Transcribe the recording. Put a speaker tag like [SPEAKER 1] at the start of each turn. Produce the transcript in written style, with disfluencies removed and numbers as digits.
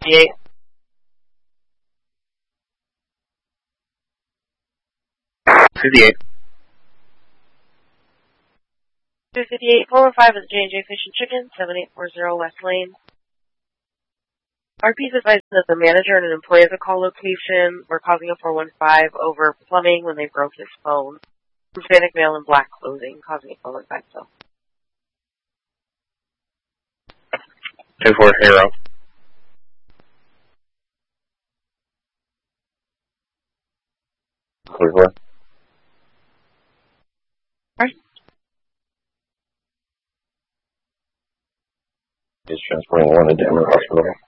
[SPEAKER 1] 258.
[SPEAKER 2] $58.
[SPEAKER 1] 258, 405 is J&J Fish and Chicken, 7840 West Lane. RP's advising that the manager and an employee of the call location were causing a 415 over plumbing when they broke his phone. Hispanic male in black clothing, causing a 415 still.
[SPEAKER 2] 240. 44.
[SPEAKER 1] Alright.
[SPEAKER 2] He's transporting one to Denver Hospital.